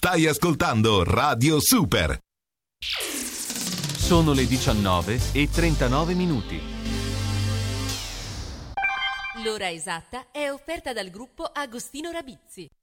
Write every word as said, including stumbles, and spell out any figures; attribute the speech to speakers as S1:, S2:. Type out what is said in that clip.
S1: Stai ascoltando Radio Super.
S2: Sono le diciannove e trentanove minuti.
S3: L'ora esatta è offerta dal gruppo Agostino Rabizzi.